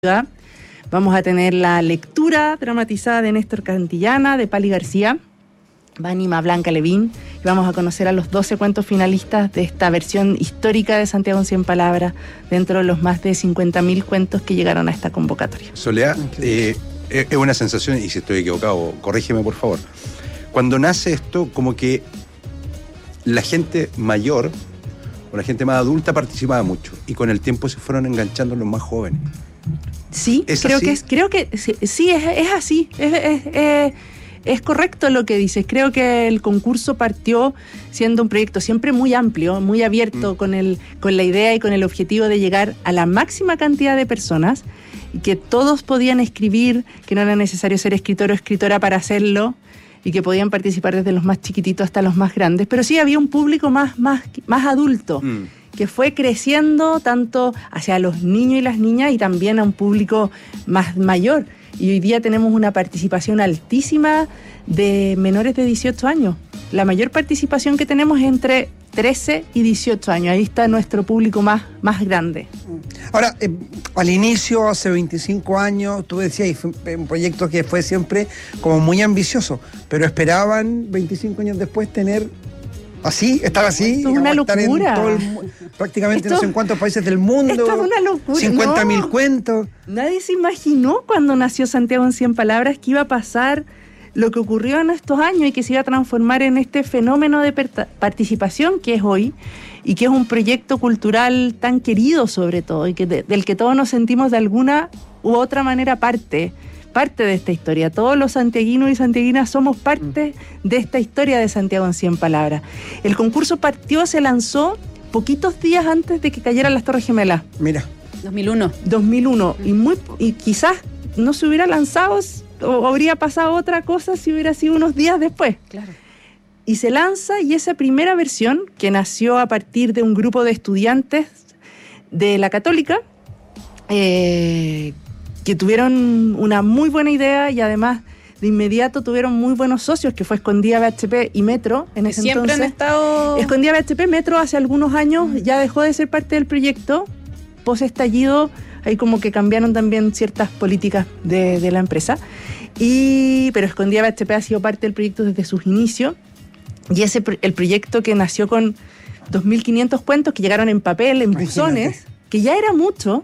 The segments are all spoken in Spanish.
ciudad. Vamos a tener la lectura dramatizada de Néstor Cantillana, de Pali García, va a animar Blanca Levín, y vamos a conocer a los 12 cuentos finalistas de esta versión histórica de Santiago en 100 palabras, dentro de los más de 50.000 cuentos que llegaron a esta convocatoria. Soledad, es una sensación, y si estoy equivocado, corrígeme por favor. Cuando nace esto, como que la gente mayor o la gente más adulta participaba mucho, y con el tiempo se fueron enganchando los más jóvenes. Sí, creo que sí, es así. Es correcto lo que dices. Creo que el concurso partió siendo un proyecto siempre muy amplio, muy abierto, con la idea y con el objetivo de llegar a la máxima cantidad de personas, y que todos podían escribir, que no era necesario ser escritor o escritora para hacerlo, y que podían participar desde los más chiquititos hasta los más grandes. Pero sí había un público más adulto, que fue creciendo tanto hacia los niños y las niñas, y también a un público más mayor. Y hoy día tenemos una participación altísima de menores de 18 años. La mayor participación que tenemos es entre 13 y 18 años. Ahí está nuestro público más grande. Ahora, al inicio, hace 25 años, tú decías, fue un proyecto que fue siempre como muy ambicioso, pero esperaban 25 años después tener... estar así. Esto es una locura. Prácticamente no sé en cuántos países del mundo. Esto es una locura. 50.000 cuentos. Nadie se imaginó cuando nació Santiago en 100 palabras que iba a pasar lo que ocurrió en estos años y que se iba a transformar en este fenómeno de participación que es hoy, y que es un proyecto cultural tan querido sobre todo, y que del que todos nos sentimos de alguna u otra manera parte de esta historia. Todos los santiaguinos y santiaguinas somos parte de esta historia de Santiago en 100 palabras. El concurso se lanzó poquitos días antes de que cayeran las Torres Gemelas. Mira. 2001. Y quizás no se hubiera lanzado o habría pasado otra cosa si hubiera sido unos días después. Claro. Y se lanza, y esa primera versión, que nació a partir de un grupo de estudiantes de la Católica, que tuvieron una muy buena idea, y además de inmediato tuvieron muy buenos socios, que fue Escondida BHP y Metro en ese siempre entonces. Han estado... Escondida BHP, Metro hace algunos años ya dejó de ser parte del proyecto, post-estallido, ahí como que cambiaron también ciertas políticas de la empresa, pero Escondida BHP ha sido parte del proyecto desde sus inicios, y el proyecto que nació con 2.500 cuentos que llegaron en papel, en buzones, que ya era mucho,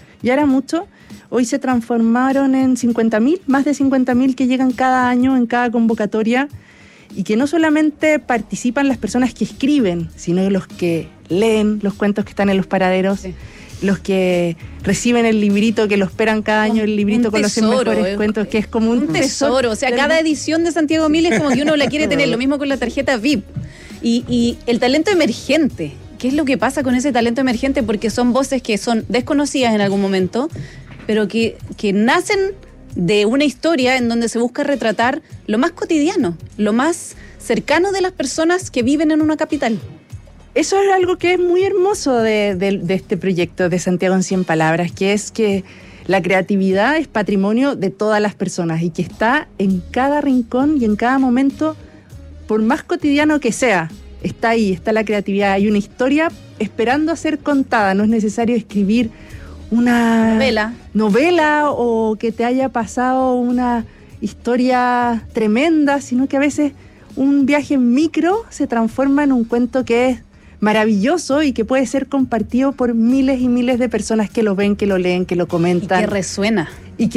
hoy se transformaron en 50.000, más de 50.000 que llegan cada año en cada convocatoria, y que no solamente participan las personas que escriben, sino los que leen los cuentos que están en los paraderos, los que reciben el librito, que lo esperan cada año, el librito con los 100 mejores cuentos, que es como un tesoro. O sea, cada edición de Santiago 1000 es como que uno la quiere tener, lo mismo con la tarjeta VIP. Y el talento emergente, ¿qué es lo que pasa con ese talento emergente? Porque son voces que son desconocidas en algún momento, pero que nacen de una historia en donde se busca retratar lo más cotidiano, lo más cercano de las personas que viven en una capital. Eso es algo que es muy hermoso de este proyecto de Santiago en 100 palabras, que es que la creatividad es patrimonio de todas las personas, y que está en cada rincón y en cada momento, por más cotidiano que sea, está ahí, está la creatividad. Hay una historia esperando a ser contada. No es necesario escribir una novela o que te haya pasado una historia tremenda, sino que a veces un viaje en micro se transforma en un cuento que es maravilloso y que puede ser compartido por miles y miles de personas que lo ven, que lo leen, que lo comentan. Y que resuena.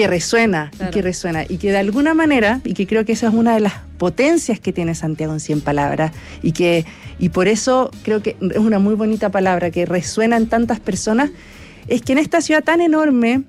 Claro. Y que de alguna manera, y que creo que esa es una de las potencias que tiene Santiago en 100 palabras, y por eso creo que es una muy bonita palabra, que resuena en tantas personas, es que en esta ciudad tan enorme,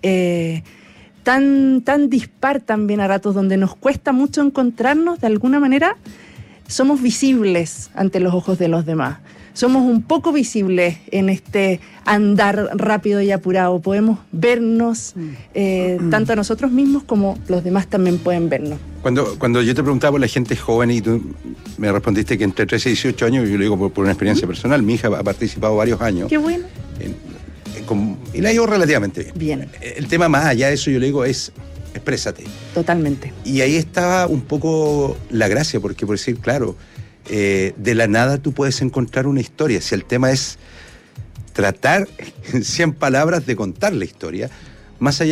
tan dispar también a ratos, donde nos cuesta mucho encontrarnos, de alguna manera somos visibles ante los ojos de los demás. Somos un poco visibles en este andar rápido y apurado. Podemos vernos tanto a nosotros mismos como los demás también pueden vernos. Cuando yo te preguntaba por la gente joven y tú me respondiste que entre 13 y 18 años, yo lo digo por una experiencia personal, mi hija ha participado varios años. ¡Qué bueno! Y la llevo relativamente bien. El tema más allá de eso, yo le digo, es exprésate. Totalmente. Y ahí estaba un poco la gracia, porque por decir, claro, de la nada tú puedes encontrar una historia. Si el tema es tratar en 100 palabras de contar la historia, más allá